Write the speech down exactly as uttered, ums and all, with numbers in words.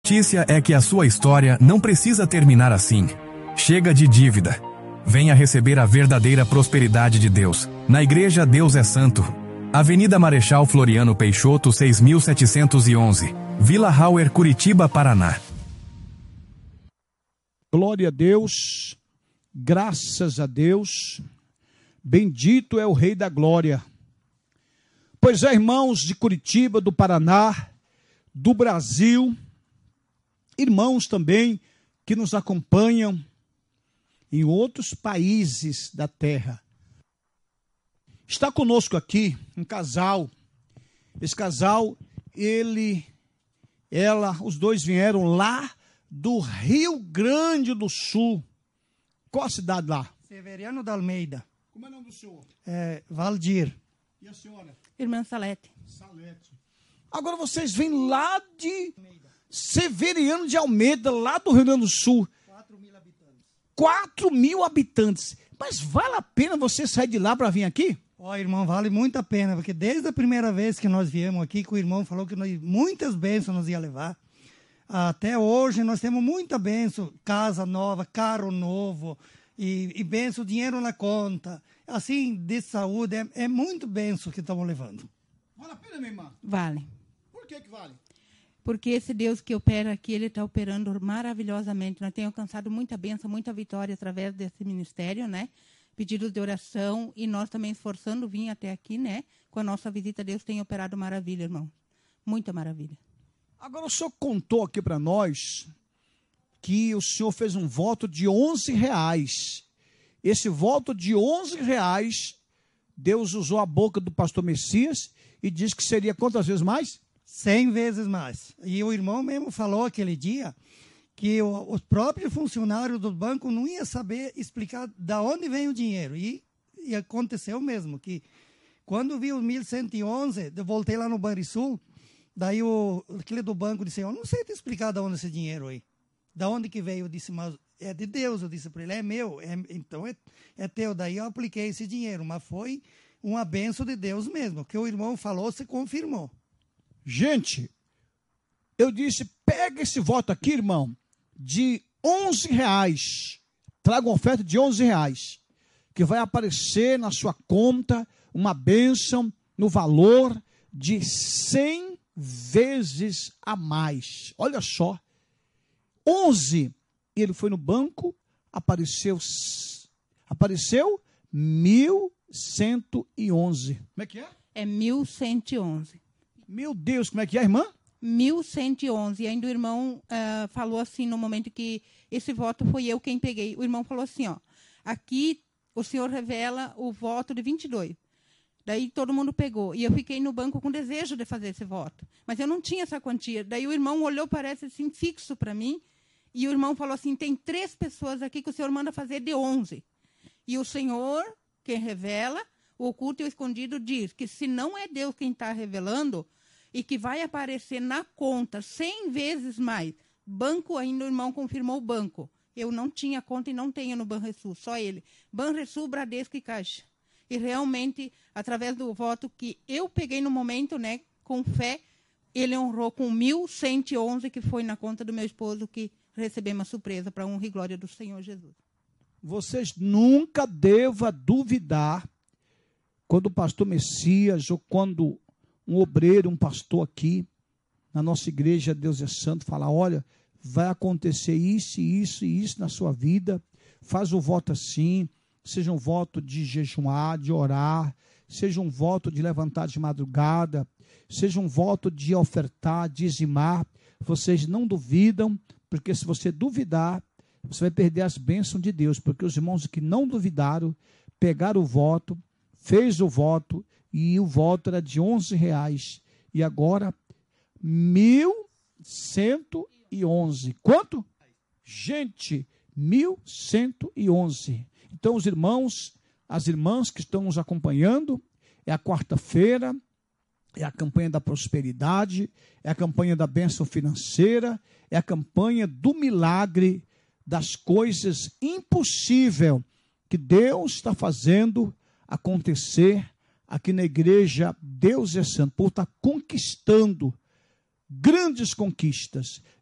notícia é que a sua história não precisa terminar assim. Chega de dívida. Venha receber a verdadeira prosperidade de Deus. Na Igreja Deus é Santo. Avenida Marechal Floriano Peixoto, seis mil setecentos e onze. Vila Hauer, Curitiba, Paraná. Glória a Deus. Graças a Deus. Bendito é o Rei da Glória. Pois é, irmãos de Curitiba, do Paraná, do Brasil, irmãos também que nos acompanham em outros países da terra. Está conosco aqui um casal. Esse casal, ele, ela, os dois vieram lá do Rio Grande do Sul. Qual a cidade lá? Severiano da Almeida. Como é o nome do senhor? É, Valdir. E a senhora? Irmã Salete. Salete. Agora vocês vêm lá de Severiano de Almeida, lá do Rio Grande do Sul. quatro mil habitantes. quatro mil habitantes. Mas vale a pena você sair de lá para vir aqui? Ó, irmão, vale muito a pena, porque desde a primeira vez que nós viemos aqui, que o irmão falou que nós, muitas bênçãos nos ia levar, até hoje nós temos muita bênção, casa nova, carro novo, e, e bênção, dinheiro na conta, assim, de saúde, é, é muito bênção que estamos levando. Vale a pena, minha irmã? Vale. Por que que vale? Porque esse Deus que opera aqui, Ele está operando maravilhosamente. Nós temos alcançado muita bênção, muita vitória através desse ministério, né? Pedidos de oração e nós também esforçando vir até aqui, né? Com a nossa visita, Deus tem operado maravilha, irmão. Muita maravilha. Agora o senhor contou aqui para nós que o senhor fez um voto de onze reais. Esse voto de onze reais, Deus usou a boca do pastor Messias e disse que seria quantas vezes mais? Cem vezes mais. E o irmão mesmo falou aquele dia que o, o próprio funcionário do banco não ia saber explicar de onde vem o dinheiro. E, e aconteceu mesmo, que quando vi o mil cento e onze, eu voltei lá no Banrisul, daí o, aquele do banco disse, eu não sei te explicar de onde esse dinheiro aí. De onde que veio? Eu disse, mas é de Deus. Eu disse para ele, é meu, é, então é, é teu. Daí eu apliquei esse dinheiro, mas foi uma bênção de Deus mesmo. O que o irmão falou se confirmou. Gente, eu disse, pega esse voto aqui, irmão, de onze reais. Traga uma oferta de onze reais, que vai aparecer na sua conta uma bênção no valor de cem vezes a mais. Olha só. onze, ele foi no banco, apareceu, apareceu mil cento e onze. Como é que é? É mil cento e onze. Meu Deus, como é que é, irmã? mil cento e onze. E ainda o irmão uh, falou assim, no momento que esse voto foi eu quem peguei. O irmão falou assim, ó, aqui o senhor revela o voto de vinte e dois. Daí todo mundo pegou. E eu fiquei no banco com desejo de fazer esse voto. Mas eu não tinha essa quantia. Daí o irmão olhou, parece assim, fixo para mim. E o irmão falou assim, tem três pessoas aqui que o senhor manda fazer de onze. E o senhor, quem revela, o oculto e o escondido, diz que se não é Deus quem está revelando, e que vai aparecer na conta cem vezes mais. Banco, ainda o irmão confirmou o banco. Eu não tinha conta e não tenho no Banrisul, só ele. Banrisul, Bradesco e Caixa. E realmente, através do voto que eu peguei no momento, né, com fé, ele honrou com mil cento e onze, que foi na conta do meu esposo, que recebemos uma surpresa para a honra e glória do Senhor Jesus. Vocês nunca devam duvidar quando o pastor Messias ou quando um obreiro, um pastor aqui na nossa igreja, Deus é Santo, fala, olha, vai acontecer isso, isso e isso na sua vida, faz o voto assim, seja um voto de jejuar, de orar, seja um voto de levantar de madrugada, seja um voto de ofertar, dizimar, vocês não duvidam, porque se você duvidar, você vai perder as bênçãos de Deus, porque os irmãos que não duvidaram, pegaram o voto, fez o voto, e o voto era de onze reais, e agora mil cento e onze. Quanto? Gente, mil cento e onze. Então os irmãos, as irmãs que estão nos acompanhando, é a quarta-feira, é a campanha da prosperidade, é a campanha da bênção financeira, é a campanha do milagre, das coisas impossíveis que Deus está fazendo acontecer aqui na igreja Deus é Santo, por estar conquistando grandes conquistas.